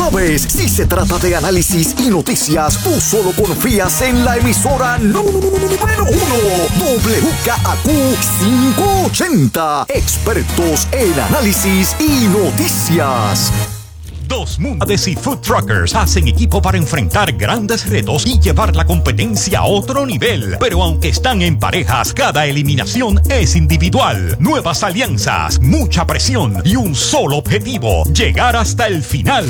sabes, si se trata de análisis y noticias, tú solo confías en la emisora número 1, WKAQ 580. Expertos en análisis y noticias. Dos mundos y food truckers hacen equipo para enfrentar grandes retos y llevar la competencia a otro nivel. Pero aunque están en parejas, cada eliminación es individual. Nuevas alianzas, mucha presión y un solo objetivo: llegar hasta el final.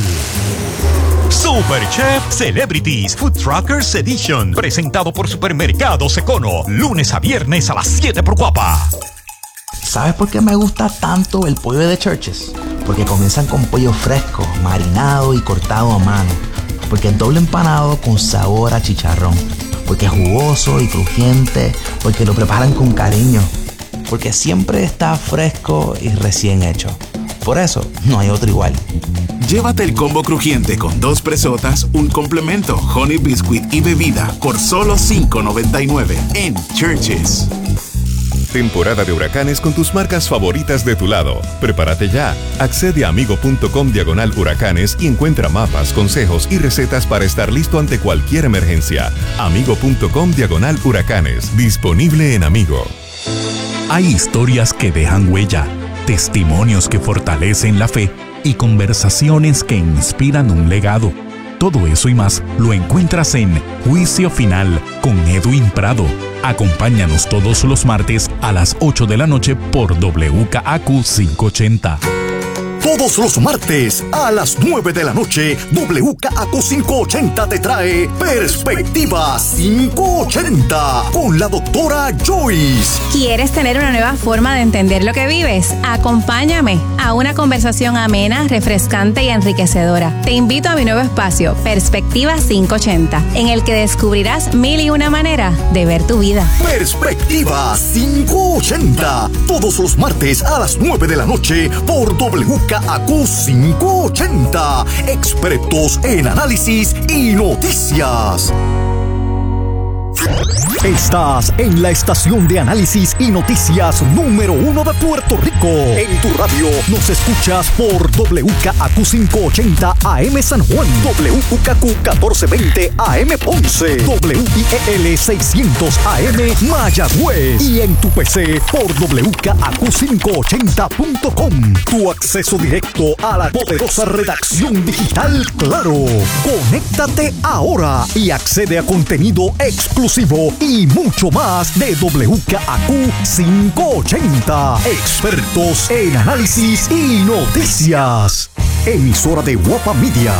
Super Chef Celebrities Food Truckers Edition, presentado por Supermercados Econo, lunes a viernes a las 7 por Guapa. ¿Sabes por qué me gusta tanto el pollo de Church's? Porque comienzan con pollo fresco, marinado y cortado a mano. Porque es doble empanado con sabor a chicharrón. Porque es jugoso y crujiente. Porque lo preparan con cariño. Porque siempre está fresco y recién hecho. Por eso, no hay otro igual. Llévate el combo crujiente con 2 presotas, un complemento, honey biscuit y bebida por solo $5.99 en Church's. Temporada de huracanes con tus marcas favoritas de tu lado. Prepárate ya. Accede a amigo.com/huracanes y encuentra mapas, consejos y recetas para estar listo ante cualquier emergencia. Amigo.com/huracanes. Disponible en Amigo. Hay historias que dejan huella, testimonios que fortalecen la fe y conversaciones que inspiran un legado. Todo eso y más lo encuentras en Juicio Final con Edwin Prado. Acompáñanos todos los martes a las 8 de la noche por WKAQ 580. Todos los martes a las 9 de la noche, WKAQ 580 te trae Perspectiva 580 con la doctora Joyce. ¿Quieres tener una nueva forma de entender lo que vives? Acompáñame a una conversación amena, refrescante y enriquecedora. Te invito a mi nuevo espacio, Perspectiva 580, en el que descubrirás 1001 maneras de ver tu vida. Perspectiva 580, todos los martes a las 9 de la noche por WKAQ 580, expertos en análisis y noticias. Estás en la estación de análisis y noticias número 1 de Puerto Rico. En tu radio nos escuchas por WKAQ 580 AM San Juan, WKAQ 1420 AM Ponce, WIEL 600 AM Mayagüez y en tu PC por WKAQ580.com. Tu acceso directo a la poderosa redacción digital Claro. Conéctate ahora y accede a contenido exclusivo y mucho más de WKAQ 580. Expertos en análisis y noticias. Emisora de Guapa Media.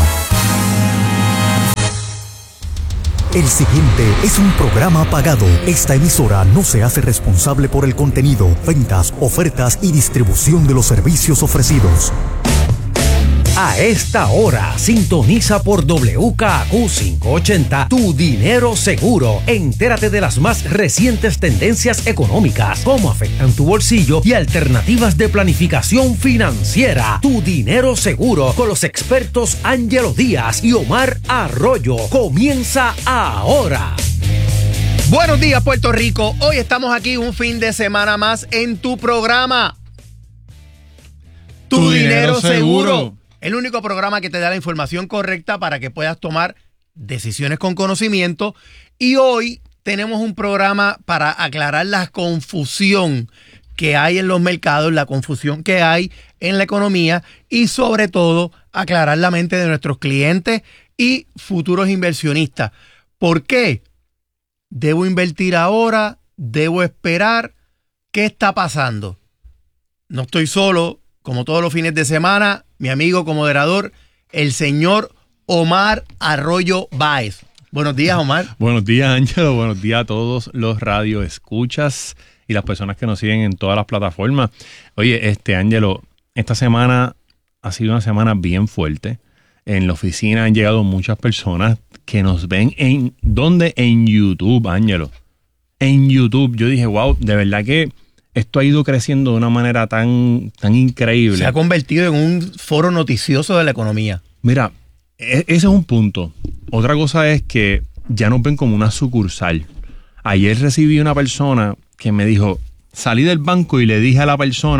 El siguiente es un programa pagado. Esta emisora no se hace responsable por el contenido, ventas, ofertas y distribución de los servicios ofrecidos. A esta hora, sintoniza por WKAQ 580 Tu Dinero Seguro. Entérate de las más recientes tendencias económicas, cómo afectan tu bolsillo y alternativas de planificación financiera. Tu Dinero Seguro con los expertos Ángelo Díaz y Omar Arroyo. Comienza ahora. Buenos días, Puerto Rico. Hoy estamos aquí un fin de semana más en tu programa Tu Dinero Seguro. El único programa que te da la información correcta para que puedas tomar decisiones con conocimiento. Y hoy tenemos un programa para aclarar la confusión que hay en los mercados, la confusión que hay en la economía y sobre todo aclarar la mente de nuestros clientes y futuros inversionistas. ¿Por qué? ¿Debo invertir ahora? ¿Debo esperar? ¿Qué está pasando? No estoy solo, como todos los fines de semana. Mi amigo comoderador, el señor Omar Arroyo Báez. Buenos días, Omar. Buenos días, Ángelo. Buenos días a todos los radioescuchas y las personas que nos siguen en todas las plataformas. Oye, Ángelo, esta semana ha sido una semana bien fuerte. En la oficina han llegado muchas personas que nos ven en YouTube, Ángelo. En YouTube. Yo dije, wow, de verdad que esto ha ido creciendo de una manera tan increíble. Se ha convertido en un foro noticioso de la economía. Mira, ese es un punto. Otra cosa es que ya nos ven como una sucursal. Ayer recibí una persona que me dijo, salí del banco y le dije a la persona,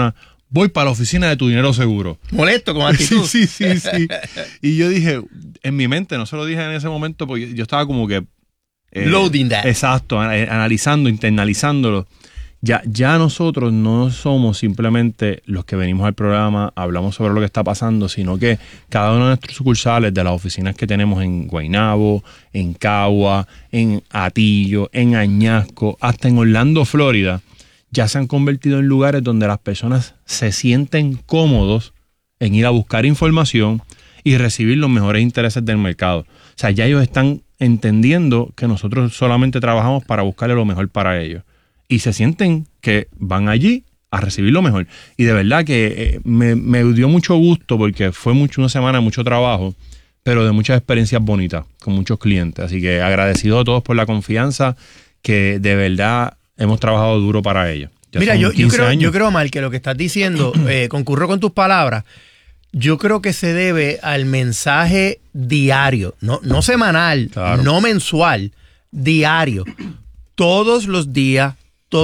voy para la oficina de Tu Dinero Seguro. Molesto con actitud. Sí. Y yo dije, en mi mente, no se lo dije en ese momento, porque yo estaba como que... loading that. Exacto, analizando, internalizándolo. Ya nosotros no somos simplemente los que venimos al programa, hablamos sobre lo que está pasando, sino que cada uno de nuestros sucursales de las oficinas que tenemos en Guaynabo, en Cagua, en Atillo, en Añasco, hasta en Orlando, Florida, ya se han convertido en lugares donde las personas se sienten cómodos en ir a buscar información y recibir los mejores intereses del mercado. O sea, ya ellos están entendiendo que nosotros solamente trabajamos para buscarle lo mejor para ellos. Y se sienten que van allí a recibir lo mejor. Y de verdad que me dio mucho gusto porque fue una semana de mucho trabajo, pero de muchas experiencias bonitas con muchos clientes. Así que agradecido a todos por la confianza, que de verdad hemos trabajado duro para ellos. Mira, yo creo, Omar, que lo que estás diciendo, concurro con tus palabras, yo creo que se debe al mensaje diario, no semanal, claro, no mensual, diario. Todos los días,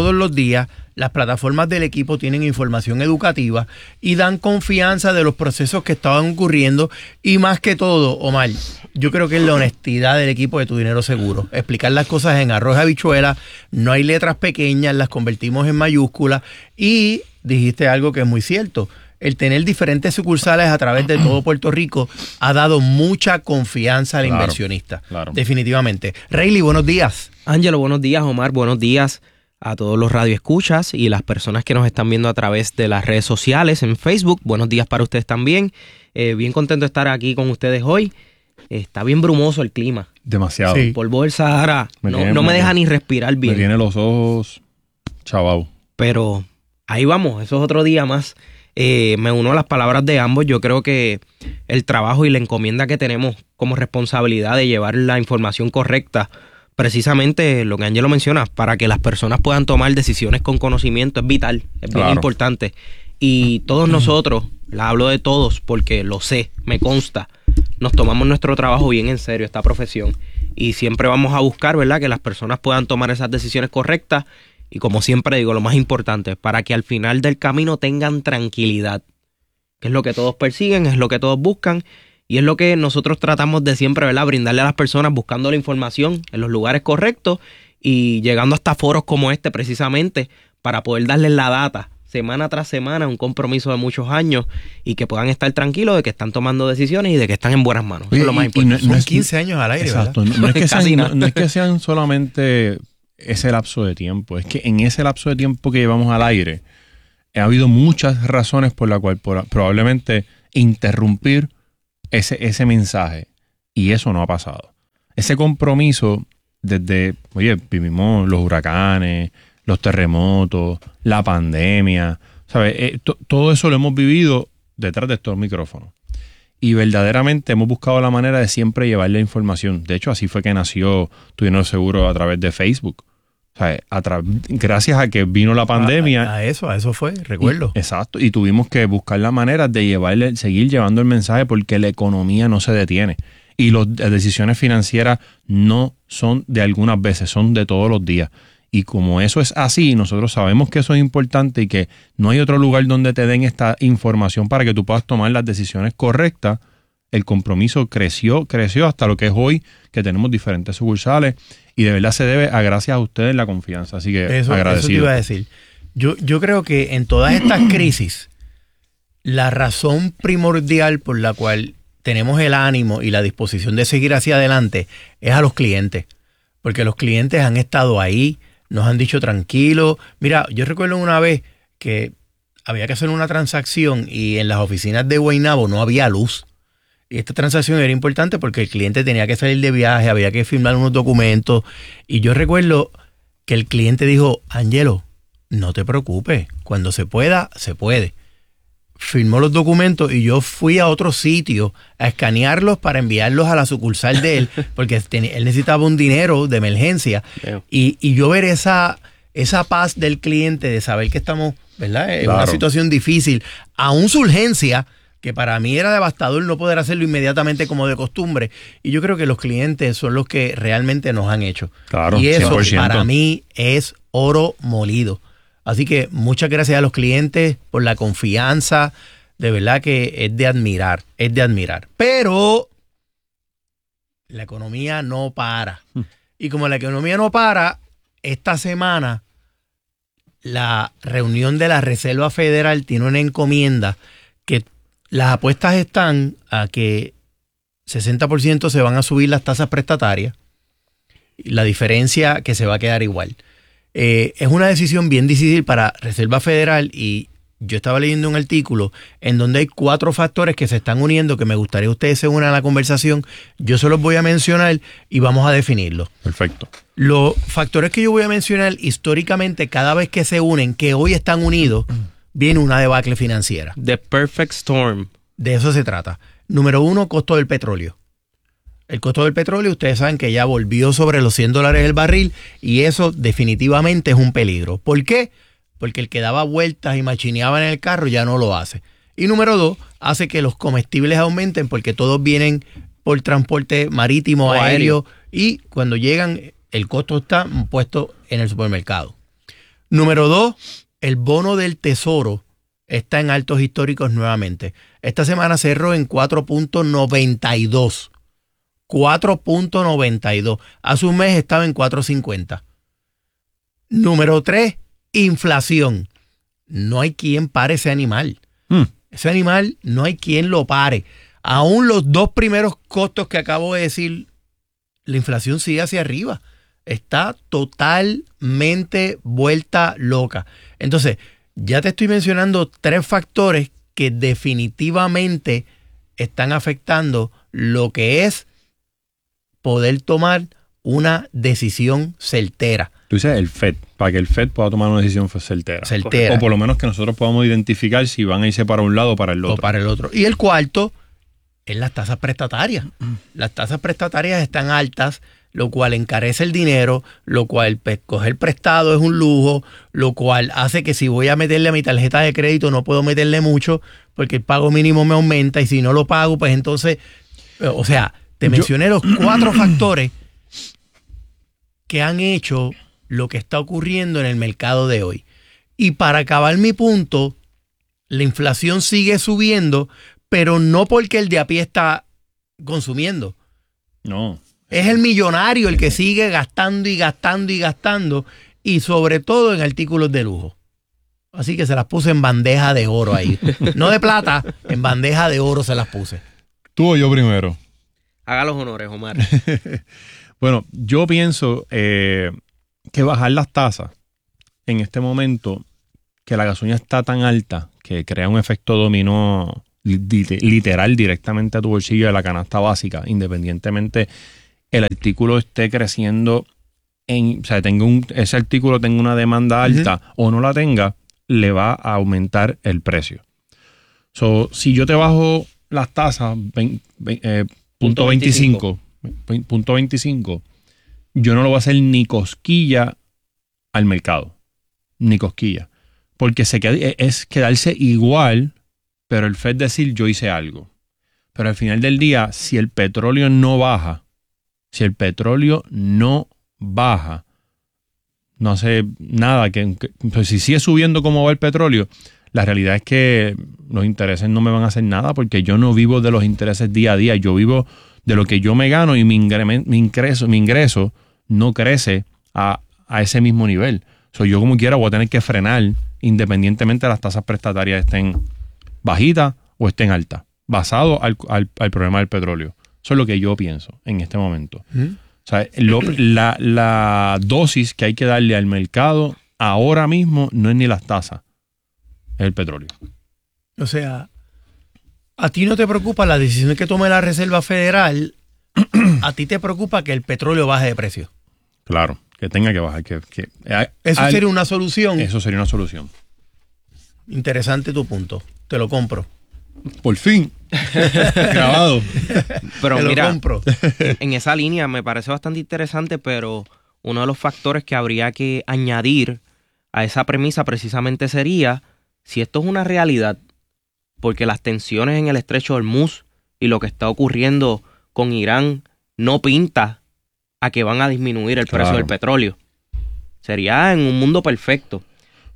las plataformas del equipo tienen información educativa y dan confianza de los procesos que estaban ocurriendo. Y más que todo, Omar, yo creo que es la honestidad del equipo de Tu Dinero Seguro. Explicar las cosas en arroz y habichuela, no hay letras pequeñas, las convertimos en mayúsculas. Y dijiste algo que es muy cierto. El tener diferentes sucursales a través de todo Puerto Rico ha dado mucha confianza al inversionista. Claro. Definitivamente. Rayleigh, buenos días. Ángelo, buenos días. Omar, buenos días a todos los radioescuchas y las personas que nos están viendo a través de las redes sociales en Facebook. Buenos días para ustedes también. Bien contento de estar aquí con ustedes hoy. Está bien brumoso el clima. Demasiado. Sí. Polvo del Sahara no me deja ni respirar bien. Me tiene los ojos chavao. Pero ahí vamos, eso es otro día más. Me uno a las palabras de ambos. Yo creo que el trabajo y la encomienda que tenemos como responsabilidad de llevar la información correcta, precisamente lo que Ángelo menciona, para que las personas puedan tomar decisiones con conocimiento, es vital, es bien importante. Y todos nosotros, la hablo de todos porque lo sé, me consta, nos tomamos nuestro trabajo bien en serio, esta profesión. Y siempre vamos a buscar, ¿verdad?, que las personas puedan tomar esas decisiones correctas. Y como siempre digo, lo más importante, para que al final del camino tengan tranquilidad, que es lo que todos persiguen, es lo que todos buscan. Y es lo que nosotros tratamos de siempre, ¿verdad?, brindarle a las personas, buscando la información en los lugares correctos y llegando hasta foros como este precisamente para poder darles la data semana tras semana, un compromiso de muchos años, y que puedan estar tranquilos de que están tomando decisiones y de que están en buenas manos. Eso es lo más importante. Son 15 años al aire, exacto, ¿verdad? No es que sean solamente ese lapso de tiempo, es que en ese lapso de tiempo que llevamos al aire ha habido muchas razones por la cual probablemente interrumpir ese mensaje, y eso no ha pasado. Ese compromiso vivimos los huracanes, los terremotos, la pandemia, ¿sabes? Todo eso lo hemos vivido detrás de estos micrófonos. Y verdaderamente hemos buscado la manera de siempre llevarle información. De hecho, así fue que nació Tu Dinero Seguro a través de Facebook. O sea, gracias a que vino la pandemia. A eso fue, recuerdo. Exacto. Y tuvimos que buscar la manera de seguir llevando el mensaje, porque la economía no se detiene. Y las decisiones financieras no son de algunas veces, son de todos los días. Y como eso es así, nosotros sabemos que eso es importante y que no hay otro lugar donde te den esta información para que tú puedas tomar las decisiones correctas. El compromiso creció hasta lo que es hoy, que tenemos diferentes sucursales, y de verdad se debe a gracias a ustedes la confianza. Así que agradecido. Eso te iba a decir. Yo creo que en todas estas crisis, la razón primordial por la cual tenemos el ánimo y la disposición de seguir hacia adelante es a los clientes. Porque los clientes han estado ahí, nos han dicho tranquilo. Mira, yo recuerdo una vez que había que hacer una transacción y en las oficinas de Guaynabo no había luz. Y esta transacción era importante porque el cliente tenía que salir de viaje, había que firmar unos documentos. Y yo recuerdo que el cliente dijo: Ángelo, no te preocupes, cuando se pueda, se puede. Firmó los documentos y yo fui a otro sitio a escanearlos para enviarlos a la sucursal de él, porque él necesitaba un dinero de emergencia. Y yo ver esa paz del cliente de saber que estamos, ¿verdad?, en una situación difícil, aún su urgencia, que para mí era devastador no poder hacerlo inmediatamente como de costumbre. Y yo creo que los clientes son los que realmente nos han hecho. Claro, y eso 100%. Para mí es oro molido. Así que muchas gracias a los clientes por la confianza. De verdad que es de admirar, es de admirar. Pero la economía no para. Y como la economía no para, esta semana la reunión de la Reserva Federal tiene una encomienda que las apuestas están a que 60% se van a subir las tasas prestatarias. La diferencia que se va a quedar igual. Es una decisión bien difícil para Reserva Federal y yo estaba leyendo un artículo en donde hay 4 factores que se están uniendo que me gustaría que ustedes se unan a la conversación. Yo se los voy a mencionar y vamos a definirlos. Perfecto. Los factores que yo voy a mencionar históricamente, cada vez que se unen, que hoy están unidos, viene una debacle financiera. The perfect storm. De eso se trata. Número 1, costo del petróleo. El costo del petróleo, ustedes saben que ya volvió sobre los $100 el barril y eso definitivamente es un peligro. ¿Por qué? Porque el que daba vueltas y machineaba en el carro ya no lo hace. Y número 2, hace que los comestibles aumenten porque todos vienen por transporte marítimo, aéreo y cuando llegan el costo está puesto en el supermercado. Número 2, el bono del tesoro está en altos históricos nuevamente. Esta semana cerró en 4.92. 4.92. Hace un mes estaba en 4.50. Número 3, inflación. No hay quien pare ese animal. Ese animal no hay quien lo pare. Aún los 2 primeros costos que acabo de decir, la inflación sigue hacia arriba. Está totalmente vuelta loca. Entonces, ya te estoy mencionando 3 factores que definitivamente están afectando lo que es poder tomar una decisión certera. Tú dices el FED, para que el FED pueda tomar una decisión certera. O por lo menos que nosotros podamos identificar si van a irse para un lado o para el otro. O para el otro. Y el cuarto es las tasas prestatarias. Las tasas prestatarias están altas, lo cual encarece el dinero, lo cual coger prestado es un lujo, lo cual hace que si voy a meterle a mi tarjeta de crédito no puedo meterle mucho porque el pago mínimo me aumenta y si no lo pago, pues entonces, o sea, te mencioné los 4 factores que han hecho lo que está ocurriendo en el mercado de hoy. Y para acabar mi punto, la inflación sigue subiendo, pero no porque el de a pie está consumiendo. No. Es el millonario el que sigue gastando y gastando y gastando, y sobre todo en artículos de lujo. Así que se las puse en bandeja de oro ahí. No de plata, en bandeja de oro se las puse. ¿Tú o yo primero? Haga los honores, Omar. Bueno, yo pienso que bajar las tasas en este momento, que la gasolina está tan alta que crea un efecto dominó literal directamente a tu bolsillo de la canasta básica, independientemente el artículo esté creciendo, o sea, ese artículo tenga una demanda alta o no la tenga, le va a aumentar el precio. So, si yo te bajo las tasas, punto 25, yo no lo voy a hacer ni cosquilla al mercado, ni cosquilla, porque es quedarse igual, pero el Fed decir yo hice algo. Pero al final del día, si el petróleo no baja, no hace nada, pues si sigue subiendo como va el petróleo, la realidad es que los intereses no me van a hacer nada porque yo no vivo de los intereses día a día, yo vivo de lo que yo me gano y mi ingreso no crece a ese mismo nivel. Yo como quiera voy a tener que frenar independientemente de las tasas prestatarias estén bajitas o estén altas, basado al problema del petróleo. Eso es lo que yo pienso en este momento. O sea, la dosis que hay que darle al mercado ahora mismo no es ni las tasas, es el petróleo. O sea, ¿a ti no te preocupa la decisión que tome la Reserva Federal? ¿A ti te preocupa que el petróleo baje de precio? Claro, que tenga que bajar. ¿Eso sería una solución? Eso sería una solución. Interesante tu punto. Te lo compro. Por fin. Grabado. Pero mira, en esa línea me parece bastante interesante, pero uno de los factores que habría que añadir a esa premisa precisamente sería si esto es una realidad, porque las tensiones en el estrecho de Hormuz y lo que está ocurriendo con Irán no pinta a que van a disminuir el precio del petróleo. Sería en un mundo perfecto.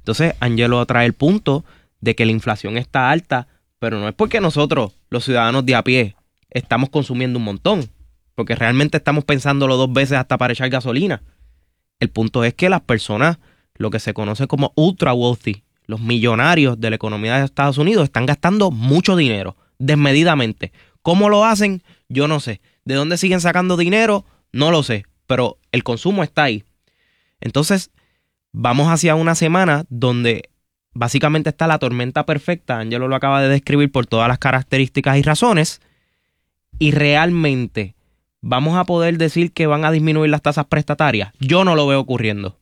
Entonces, Angelo trae el punto de que la inflación está alta, pero no es porque nosotros, los ciudadanos de a pie, estamos consumiendo un montón, porque realmente estamos pensándolo 2 veces hasta para echar gasolina. El punto es que las personas, lo que se conoce como ultra wealthy, los millonarios de la economía de Estados Unidos, están gastando mucho dinero, desmedidamente. ¿Cómo lo hacen? Yo no sé. ¿De dónde siguen sacando dinero? No lo sé, pero el consumo está ahí. Entonces, vamos hacia una semana donde básicamente está la tormenta perfecta. Angelo lo acaba de describir por todas las características y razones. Y realmente, ¿vamos a poder decir que van a disminuir las tasas prestatarias? Yo no lo veo ocurriendo.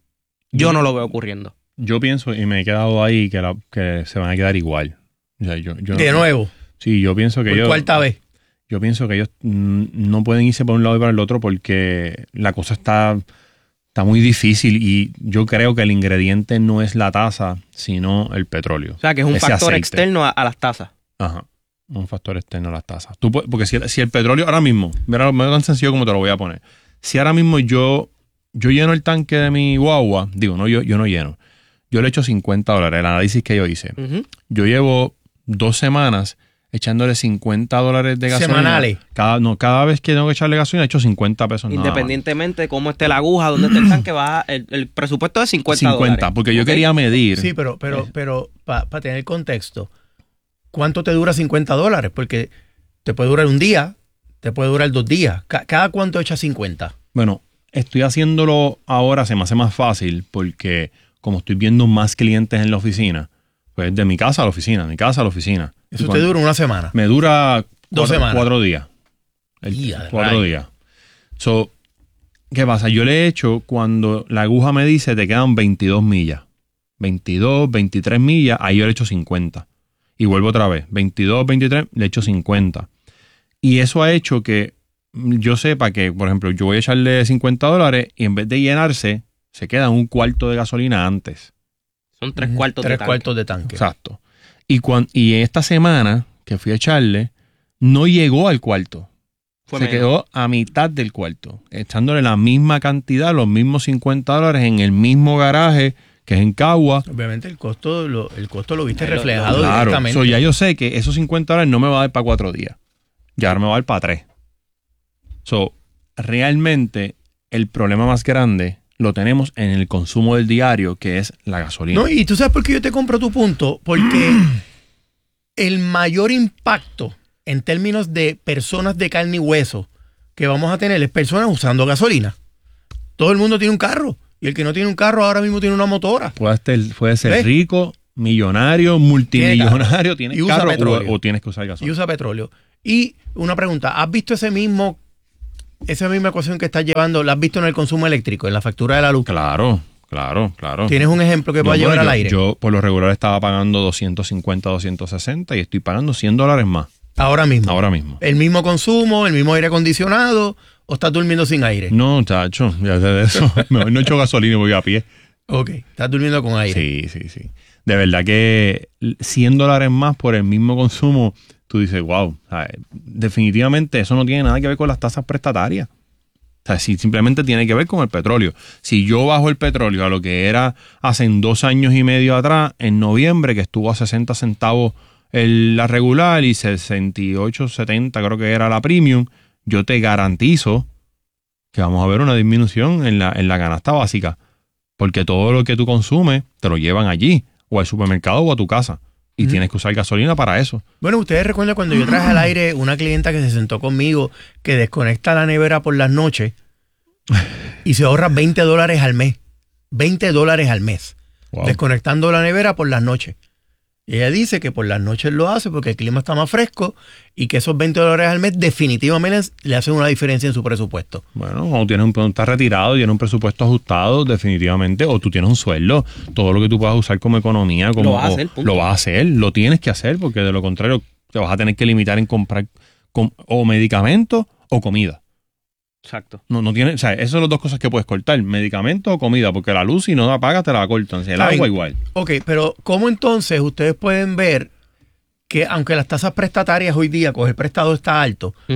Yo pienso, y me he quedado ahí, que se van a quedar igual. O sea, ¿De nuevo? Sí, yo pienso que ¿Por cuarta vez? Yo pienso que ellos no pueden irse por un lado y para el otro porque la cosa está muy difícil y yo creo que el ingrediente no es la tasa, sino el petróleo. O sea, que es un factor externo a las tasas. Ajá, un factor externo a las tasas. Porque si el petróleo ahora mismo, mira, no es tan sencillo como te lo voy a poner. Si ahora mismo yo lleno el tanque de mi guagua, yo no lleno. Yo le echo $50, el análisis que yo hice. Uh-huh. Yo llevo 2 semanas echándole $50 de gasolina. ¿Semanales? Cada vez que tengo que echarle gasolina, echo $50. Independientemente de cómo esté la aguja, dónde esté el tanque, el presupuesto es $50. Porque yo quería medir. Sí, pero para tener contexto, ¿cuánto te dura $50? Porque te puede durar un día, te puede durar 2 días. ¿Cada cuánto echas 50? Bueno, estoy haciéndolo ahora, se me hace más fácil porque como estoy viendo más clientes en la oficina, pues de mi casa a la oficina, ¿Eso te dura una semana? Me dura 2 semanas. 4 días. 4 días. So, ¿qué pasa? Yo le he hecho cuando la aguja me dice te quedan 22 millas. 22, 23 millas, ahí yo le echo 50. Y vuelvo otra vez. 22, 23, le echo 50. Y eso ha hecho que yo sepa que, por ejemplo, yo voy a echarle $50 y en vez de llenarse, se queda un cuarto de gasolina antes. Son 3 cuartos de tanque. 3 cuartos de tanque. Exacto. Y esta semana que fui a echarle, no llegó al cuarto. Se quedó a mitad del cuarto, echándole la misma cantidad, los mismos $50 en el mismo garaje que es en Cagua. Obviamente el costo lo viste reflejado directamente. Claro, ya yo sé que esos $50 no me va a dar para 4 días. Ya ahora me va a dar para 3. Realmente el problema más grande lo tenemos en el consumo del diario, que es la gasolina. No, y tú sabes por qué yo te compro tu punto, porque el mayor impacto en términos de personas de carne y hueso que vamos a tener es personas usando gasolina. Todo el mundo tiene un carro, y el que no tiene un carro ahora mismo tiene una motora. Puede ser rico, millonario, multimillonario, tiene carro o tienes que usar gasolina. Y usa petróleo. Y una pregunta, ¿has visto esa misma ecuación que estás llevando, la has visto en el consumo eléctrico, en la factura de la luz? Claro. ¿Tienes un ejemplo que pueda llevar al aire? Yo por lo regular estaba pagando 250, 260 y estoy pagando $100 más. Ahora mismo. ¿El mismo consumo, el mismo aire acondicionado o estás durmiendo sin aire? No, chacho, ya sé de eso. Mejor no echo gasolina y voy a pie. Ok, estás durmiendo con aire. Sí. De verdad que $100 más por el mismo consumo, tú dices, wow, definitivamente eso no tiene nada que ver con las tasas prestatarias. O sea, simplemente tiene que ver con el petróleo. Si yo bajo el petróleo a lo que era hace 2 años y medio atrás, en noviembre, que estuvo a 60 centavos la regular y 68, 70 creo que era la premium, yo te garantizo que vamos a ver una disminución en la canasta básica. Porque todo lo que tú consumes te lo llevan allí, o al supermercado o a tu casa. Y tienes que usar gasolina para eso. Bueno, ustedes recuerdan cuando yo traje al aire una clienta que se sentó conmigo que desconecta la nevera por las noches y se ahorra $20 al mes. $20 al mes. Wow. Desconectando la nevera por las noches. Y ella dice que por las noches lo hace porque el clima está más fresco y que esos $20 al mes definitivamente le hacen una diferencia en su presupuesto. Bueno, cuando estás retirado y tienes un presupuesto ajustado, definitivamente, o tú tienes un sueldo, todo lo que tú puedas usar como economía, lo vas a hacer, lo tienes que hacer, porque de lo contrario te vas a tener que limitar en comprar o medicamentos o comida. Exacto. No tiene, o sea, esas son las 2 cosas que puedes cortar, medicamentos o comida, porque la luz si no la apagas te la cortan, el agua igual. Ok, pero ¿cómo entonces ustedes pueden ver que aunque las tasas prestatarias hoy día, coger prestado está alto,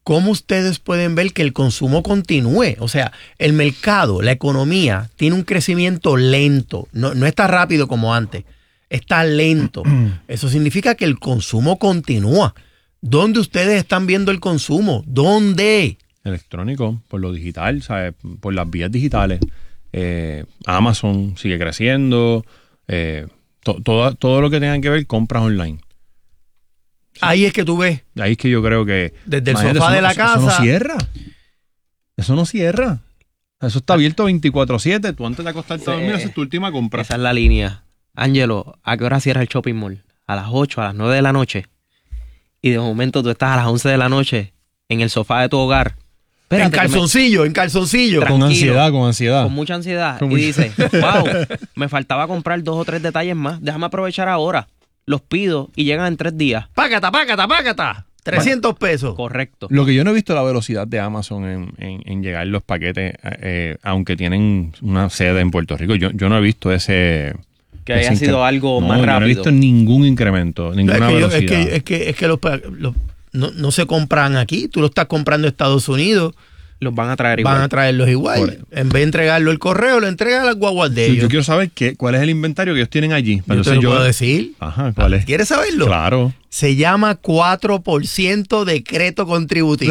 ¿cómo ustedes pueden ver que el consumo continúe? O sea, el mercado, la economía, tiene un crecimiento lento. No está rápido como antes. Está lento. Eso significa que el consumo continúa. ¿Dónde ustedes están viendo el consumo? ¿Dónde? Electrónico, por lo digital, ¿sabes? Por las vías digitales. Amazon sigue creciendo. Todo lo que tenga que ver compras online. Ahí es que tú ves. Ahí es que yo creo que... Desde el sofá de la casa. Eso no cierra. Eso no cierra. Eso está abierto 24/7. Tú antes de acostarte a dormir haces tu última compra. Esa es la línea. Ángelo, ¿a qué hora cierra el shopping mall? A las 8, a las 9 de la noche. Y de momento tú estás a las 11 de la noche en el sofá de tu hogar. Espérate, en calzoncillo. Con ansiedad. Con mucha ansiedad. Y dices, wow, me faltaba comprar 2 o 3 detalles más. Déjame aprovechar ahora. Los pido y llegan en 3 días. Págata. 300 pesos. Correcto. Lo que yo no he visto la velocidad de Amazon en llegar los paquetes, aunque tienen una sede en Puerto Rico. Yo no he visto ese... Que haya sido algo más rápido. Yo no he visto ningún incremento, ninguna velocidad. Es que no se compran aquí. Tú lo estás comprando en Estados Unidos. Los van a traer igual. Van a traerlos igual. En vez de entregarlo el correo, lo entregan a las guaguas de ellos. Yo quiero saber cuál es el inventario que ellos tienen allí. Yo te lo puedo decir. Ajá, ¿cuál es? ¿Quieres saberlo? Claro. Se llama 4% decreto contributivo.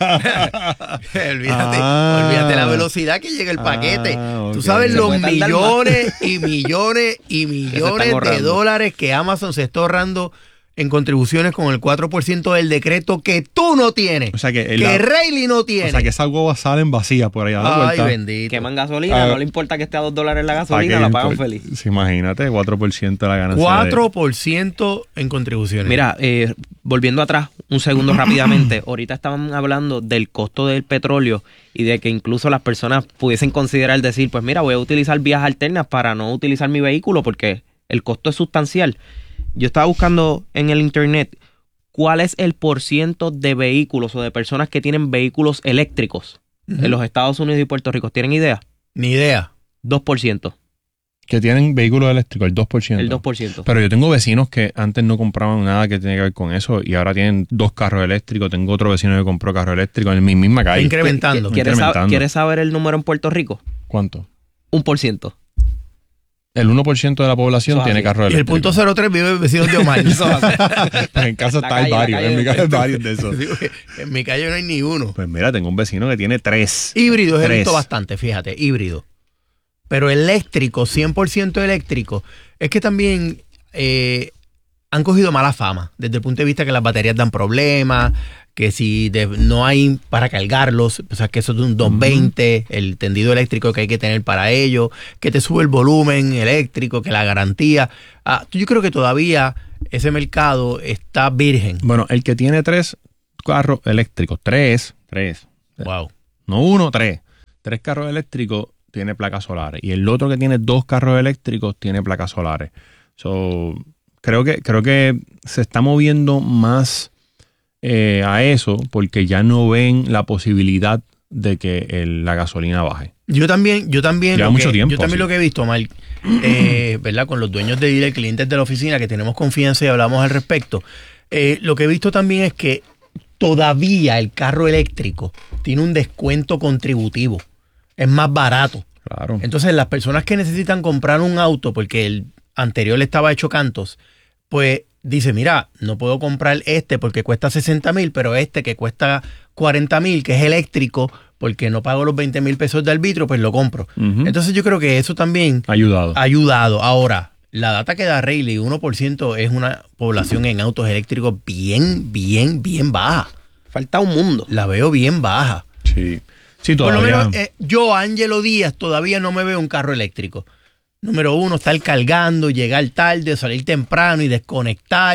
Olvídate la velocidad que llega el paquete. Okay. Tú sabes los millones y millones y millones de dólares que Amazon se está ahorrando en contribuciones con el 4% del decreto que tú no tienes. O sea que Rayleigh no tiene. O sea que esas guaguas salen vacías por allá. Ay, bendito. Queman gasolina, no le importa que esté a $2 la gasolina, la pagan feliz. Imagínate, 4% de la ganancia. 4% en contribuciones. Mira, volviendo atrás un segundo rápidamente, ahorita estaban hablando del costo del petróleo y de que incluso las personas pudiesen considerar decir, pues mira, voy a utilizar vías alternas para no utilizar mi vehículo porque el costo es sustancial. Yo estaba buscando en el internet cuál es el % de vehículos o de personas que tienen vehículos eléctricos en los Estados Unidos y Puerto Rico. ¿Tienen idea? Ni idea. 2%. Que tienen vehículos eléctricos, el 2%. El 2%. Pero yo tengo vecinos que antes no compraban nada que tenga que ver con eso y ahora tienen 2 carros eléctricos. Tengo otro vecino que compró carro eléctrico en mi misma calle. Incrementando. ¿Quieres saber el número en Puerto Rico? ¿Cuánto? 1%. El 1% de la población tiene carro eléctrico. Y el 0.03 vive vecinos de Omar. Pues en casa hay varios. En mi calle hay varios de esos. En mi calle no hay ni uno. Pues mira, tengo un vecino que tiene 3. Híbridos he visto bastante, fíjate, híbrido. Pero eléctrico, 100% eléctrico, es que también han cogido mala fama. Desde el punto de vista que las baterías dan problemas, que si no hay para cargarlos, o sea, que eso es de un 220, el tendido eléctrico que hay que tener para ello, que te sube el volumen eléctrico, que la garantía. Yo creo que todavía ese mercado está virgen. Bueno, el que tiene 3 carros eléctricos, 3. Wow. No 1, 3. 3 carros eléctricos tiene placas solares. Y el otro que tiene 2 carros eléctricos tiene placas solares. Creo que se está moviendo más a eso porque ya no ven la posibilidad de que la gasolina baje. Yo también Lleva mucho tiempo. Yo también lo que he visto, Mark, ¿verdad? Con los dueños de dealer, clientes de la oficina que tenemos confianza y hablamos al respecto. Lo que he visto también es que todavía el carro eléctrico tiene un descuento contributivo. Es más barato. Claro. Entonces, las personas que necesitan comprar un auto porque el anterior le estaba hecho cantos, pues dice, mira, no puedo comprar este porque cuesta 60,000, pero este que cuesta 40,000, que es eléctrico, porque no pago los 20,000 pesos de arbitrio, pues lo compro. Uh-huh. Entonces yo creo que eso también ha ayudado. Ahora, la data que da Rayleigh, 1% es una población en autos eléctricos bien baja. Falta un mundo. La veo bien baja. Sí, todavía. Por lo menos yo, Ángelo Díaz, todavía no me veo un carro eléctrico. Número 1, estar cargando, llegar tarde, salir temprano y desconectar.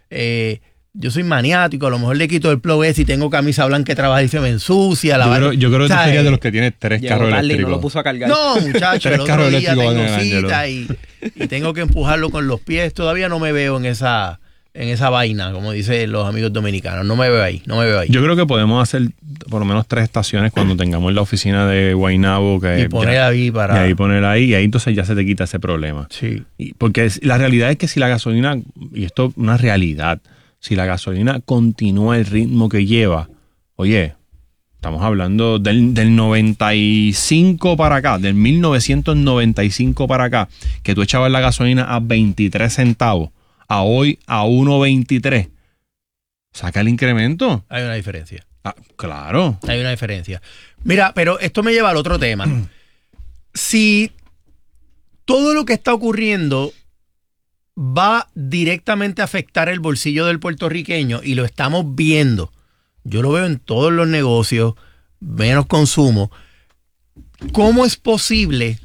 Yo soy maniático, a lo mejor le quito el plug ese y tengo camisa blanca de trabajar y se me ensucia. Yo creo que tú serías de los que tiene 3 carros eléctricos. No lo puso a cargar. No, muchachos, 3 carros eléctricos tengo cita y tengo que empujarlo con los pies. Todavía no me veo en esa vaina, como dicen los amigos dominicanos. No me veo ahí. Yo creo que podemos hacer por lo menos 3 estaciones cuando tengamos la oficina de Guaynabo. Y poner ahí para... Y ahí poner ahí, y ahí entonces ya se te quita ese problema. Sí. Porque la realidad es que si la gasolina, y esto es una realidad, si la gasolina continúa el ritmo que lleva, Oye, estamos hablando del 95 para acá, del 1995 para acá, que tú echabas la gasolina a 23 centavos, a hoy a 1.23. Saca el incremento. Hay una diferencia. Claro. Hay una diferencia. Mira, pero esto me lleva al otro tema. Si todo lo que está ocurriendo va directamente a afectar el bolsillo del puertorriqueño, y lo estamos viendo, yo lo veo en todos los negocios, menos consumo, ¿cómo es posible?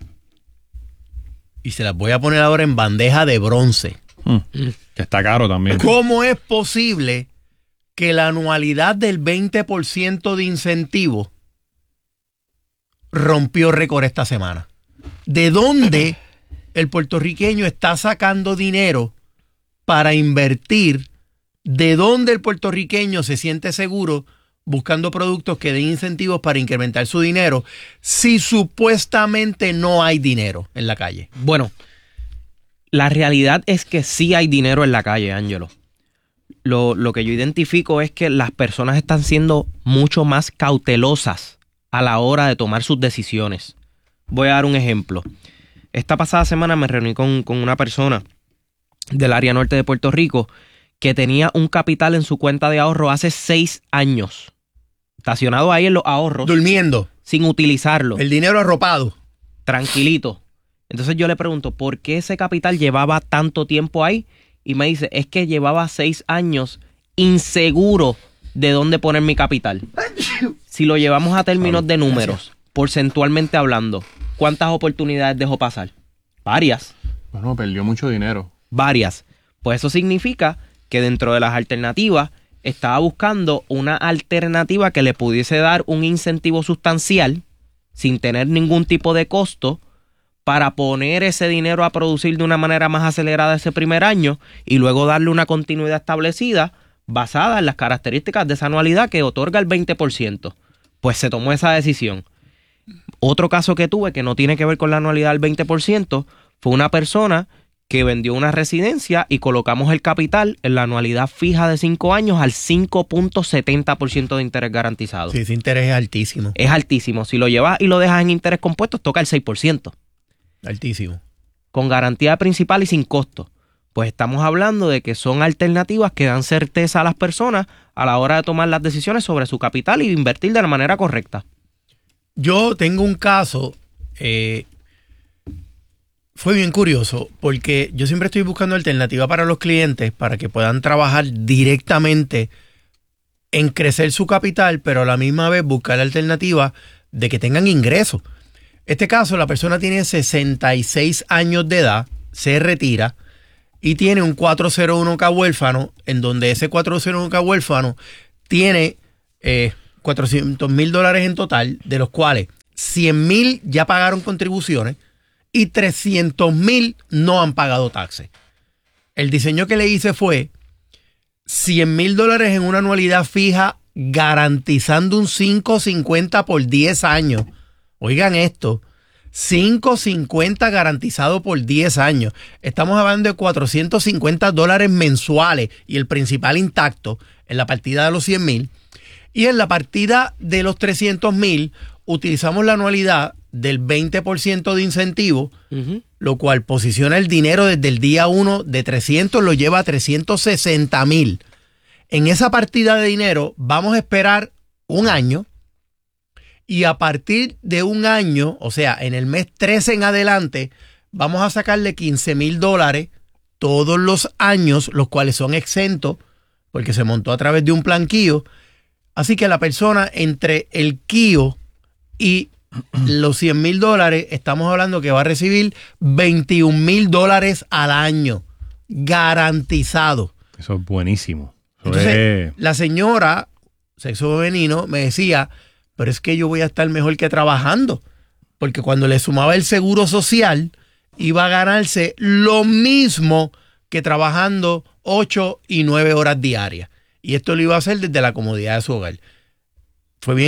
Y se las voy a poner ahora en bandeja de bronce. Que está caro también. ¿Cómo es posible que la anualidad del 20% de incentivo rompió récord esta semana? ¿De dónde el puertorriqueño está sacando dinero para invertir? ¿De dónde el puertorriqueño se siente seguro buscando productos que den incentivos para incrementar su dinero si supuestamente no hay dinero en la calle? Bueno, la realidad es que sí hay dinero en la calle, Ángelo. Lo que yo identifico es que las personas están siendo mucho más cautelosas a la hora de tomar sus decisiones. Voy a dar un ejemplo. Esta pasada semana me reuní con una persona del área norte de Puerto Rico que tenía un capital en su cuenta de ahorro hace 6 años. Estacionado ahí en los ahorros. Durmiendo. Sin utilizarlo. El dinero arropado. Tranquilito. Entonces yo le pregunto, ¿por qué ese capital llevaba tanto tiempo ahí? Y me dice, es que llevaba 6 años inseguro de dónde poner mi capital. Si lo llevamos a términos de números, porcentualmente hablando, ¿cuántas oportunidades dejó pasar? Varias. Bueno, perdió mucho dinero. Varias. Pues eso significa que dentro de las alternativas estaba buscando una alternativa que le pudiese dar un incentivo sustancial sin tener ningún tipo de costo para poner ese dinero a producir de una manera más acelerada ese primer año y luego darle una continuidad establecida basada en las características de esa anualidad que otorga el 20%. Pues se tomó esa decisión. Otro caso que tuve que no tiene que ver con la anualidad del 20% fue una persona que vendió una residencia y colocamos el capital en la anualidad fija de 5 años al 5.70% de interés garantizado. Sí, ese interés es altísimo. Es altísimo. Si lo llevas y lo dejas en interés compuestos, toca el 6%. Altísimo. Con garantía principal y sin costo. Pues estamos hablando de que son alternativas que dan certeza a las personas a la hora de tomar las decisiones sobre su capital y invertir de la manera correcta. Yo tengo un caso, fue bien curioso, porque yo siempre estoy buscando alternativas para los clientes para que puedan trabajar directamente en crecer su capital, pero a la misma vez buscar la alternativa de que tengan ingresos. Este caso, la persona tiene 66 años de edad, se retira y tiene un 401k huérfano, en donde ese 401k huérfano tiene $400,000 en total, de los cuales 100,000 ya pagaron contribuciones y 300,000 no han pagado taxes. El diseño que le hice fue $100,000 en una anualidad fija, garantizando un 5.50 por 10 años. Oigan esto, 5.50 garantizado por 10 años. Estamos hablando de $450 mensuales y el principal intacto en la partida de los 100,000. Y en la partida de los 300,000 utilizamos la anualidad del 20% de incentivo, lo cual posiciona el dinero desde el día 1 de 300, lo lleva a 360,000. En esa partida de dinero vamos a esperar un año y a partir de un año, o sea, en el mes 13 en adelante, vamos a sacarle $15,000 todos los años, los cuales son exentos porque se montó a través de un plan KIO. Así que la persona entre el KIO y los $100,000, estamos hablando que va a recibir $21,000 al año, garantizado. Eso es buenísimo. Entonces, la señora, sexo femenino, me decía, pero es que yo voy a estar mejor que trabajando, porque cuando le sumaba el seguro social, iba a ganarse lo mismo que trabajando 8 y 9 horas diarias. Y esto lo iba a hacer desde la comodidad de su hogar. Fue bien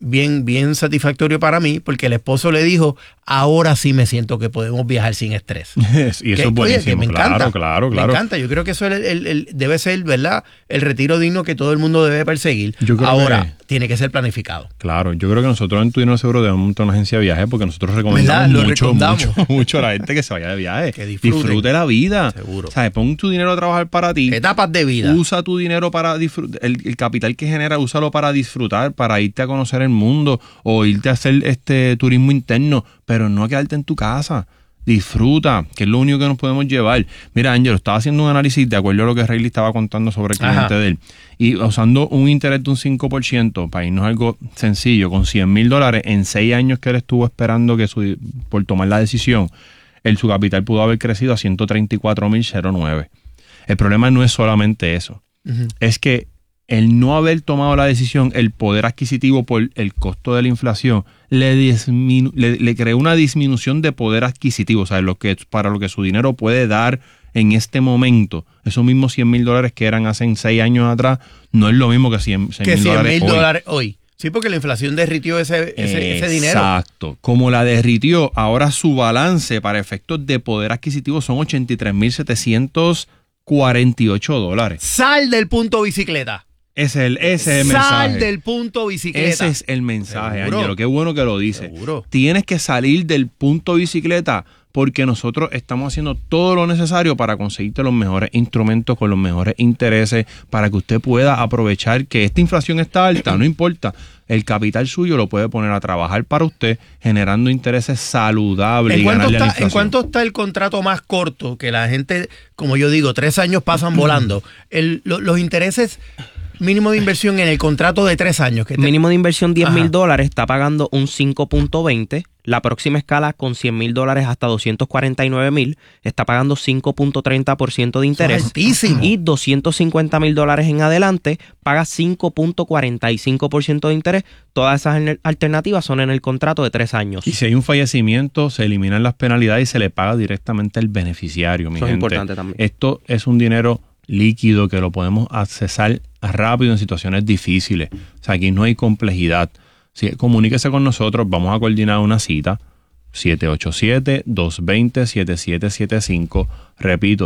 bien satisfactorio para mí, porque el esposo le dijo, ahora sí me siento que podemos viajar sin estrés. Y eso es buenísimo. Que me encanta, claro. Me encanta. Yo creo que eso debe ser, ¿verdad?, el retiro digno que todo el mundo debe perseguir. Ahora, tiene que ser planificado. Claro, yo creo que nosotros en Tu Dinero Seguro debemos montar una agencia de viaje, porque nosotros recomendamos mucho a la gente que se vaya de viaje. Que disfrute la vida. Seguro. ¿Sabes? Pon tu dinero a trabajar para ti. Etapas de vida. Usa tu dinero para disfrutar. El capital que genera, úsalo para disfrutar, para irte a conocer el mundo o irte a hacer turismo interno, pero no a quedarte en tu casa. Disfruta, que es lo único que nos podemos llevar. Mira, Ángelo, estaba haciendo un análisis de acuerdo a lo que Rayleigh estaba contando sobre el cliente de él, y usando un interés de un 5%, para irnos algo sencillo, con $100,000 en 6 años que él estuvo esperando por tomar la decisión, su capital pudo haber crecido a $134,009. El problema no es solamente eso, es que el no haber tomado la decisión, el poder adquisitivo por el costo de la inflación, le creó una disminución de poder adquisitivo, o sea, para lo que su dinero puede dar en este momento. Esos mismos $100,000 que eran hace 6 años atrás, no es lo mismo que $100,000 hoy. Sí, porque la inflación derritió ese dinero. Exacto. Como la derritió, ahora su balance para efectos de poder adquisitivo son $83,748. Sal del punto bicicleta. Ese es el mensaje. Sal del punto bicicleta. Ese es el mensaje, Ángelo. Qué bueno que lo dice. Seguro. Tienes que salir del punto bicicleta, porque nosotros estamos haciendo todo lo necesario para conseguirte los mejores instrumentos con los mejores intereses, para que usted pueda aprovechar que esta inflación está alta, no importa. El capital suyo lo puede poner a trabajar para usted, generando intereses saludables y ganarle a la inflación. ¿En cuánto está el contrato más corto? Que la gente, como yo digo, 3 años pasan volando. Los intereses mínimo de inversión en el contrato de 3 años. Mínimo de inversión $10,000, está pagando un 5.20. La próxima escala con $100,000 hasta $249,000 está pagando 5.30% de interés. Altísimo. Y $250,000 en adelante paga 5.45% de interés. Todas esas alternativas son en el contrato de 3 años. Y si hay un fallecimiento, se eliminan las penalidades y se le paga directamente al beneficiario. Eso es importante también. Esto es un dinero líquido que lo podemos accesar rápido en situaciones difíciles. O sea, aquí no hay complejidad. Comuníquese con nosotros, vamos a coordinar una cita. 787-220-7775. Repito,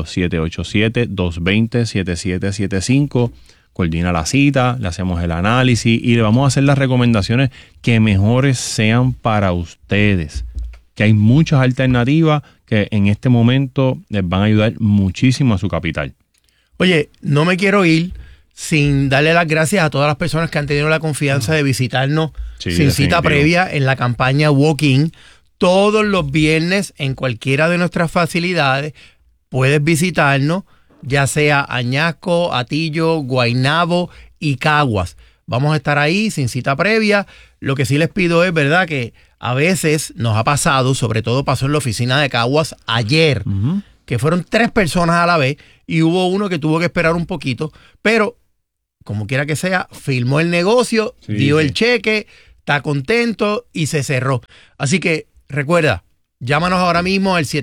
787-220-7775. Coordina la cita, le hacemos el análisis y le vamos a hacer las recomendaciones que mejores sean para ustedes. Que hay muchas alternativas que en este momento les van a ayudar muchísimo a su capital. Oye, no me quiero ir sin darle las gracias a todas las personas que han tenido la confianza de visitarnos sin cita previa en la campaña Walk-in. Todos los viernes en cualquiera de nuestras facilidades puedes visitarnos, ya sea Añasco, Atillo, Guaynabo y Caguas. Vamos a estar ahí sin cita previa. Lo que sí les pido es, ¿verdad?, que a veces nos ha pasado, sobre todo pasó en la oficina de Caguas ayer, que fueron 3 personas a la vez y hubo uno que tuvo que esperar un poquito, pero como quiera que sea, filmó el negocio, dio el cheque, está contento y se cerró. Así que recuerda, llámanos ahora mismo al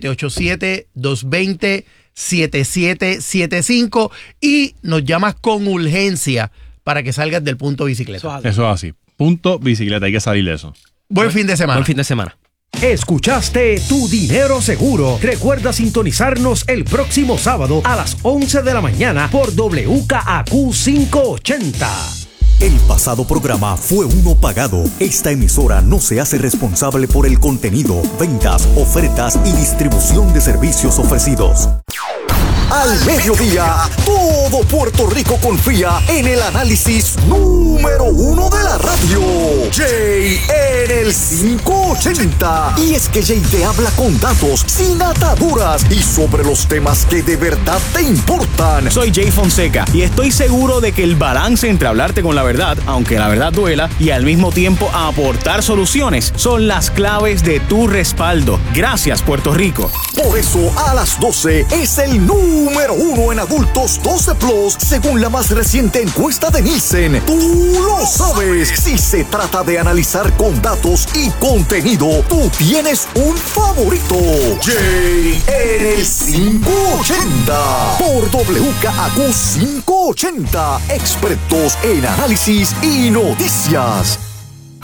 787-220-7775 y nos llamas con urgencia para que salgas del punto bicicleta. Eso es así. Punto bicicleta, hay que salir de eso. Buen fin de semana. Buen fin de semana. Escuchaste Tu Dinero Seguro. Recuerda sintonizarnos el próximo sábado a las 11 de la mañana por WKAQ 580. El pasado programa fue uno pagado. Esta emisora no se hace responsable por el contenido, ventas, ofertas y distribución de servicios ofrecidos. Al mediodía, todo Puerto Rico confía en el análisis número 1 de la radio. Jay en el 580. Y es que Jay te habla con datos, sin ataduras y sobre los temas que de verdad te importan. Soy Jay Fonseca y estoy seguro de que el balance entre hablarte con la verdad, aunque la verdad duela, y al mismo tiempo aportar soluciones son las claves de tu respaldo. Gracias, Puerto Rico. Por eso, a las 12 es el número 1 en adultos 12 plus, según la más reciente encuesta de Nielsen. Tú lo sabes. Si se trata de analizar con datos y contenido, tú tienes un favorito. Jay en el 580 por WKAQ 580, expertos en análisis y noticias.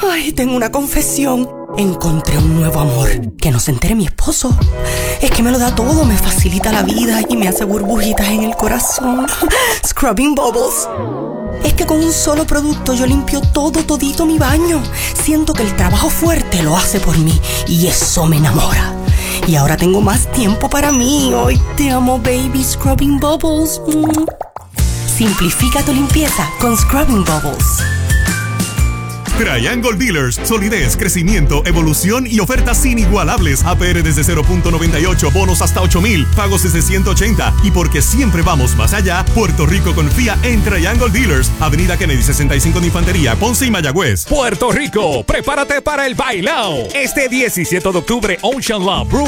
Ay, tengo una confesión. Encontré un nuevo amor. Que no se entere mi esposo. Es que me lo da todo, me facilita la vida y me hace burbujitas en el corazón. Scrubbing Bubbles. Es que con un solo producto yo limpio todito mi baño. Siento que el trabajo fuerte lo hace por mí y eso me enamora. Y ahora tengo más tiempo para mí. Hoy te amo, baby. Scrubbing Bubbles. Simplifica tu limpieza con Scrubbing Bubbles. Triangle Dealers, solidez, crecimiento, evolución y ofertas inigualables. APR desde 0.98, bonos hasta 8,000, pagos desde 180. Y porque siempre vamos más allá, Puerto Rico confía en Triangle Dealers. Avenida Kennedy 65 de Infantería, Ponce y Mayagüez. Puerto Rico, prepárate para el bailao. Este 17 de octubre, Ocean Love, Brew